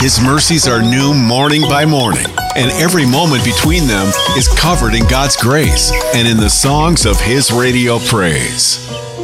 His mercies are new morning by morning, and every moment between them is covered in God's grace and in the songs of His radio praise.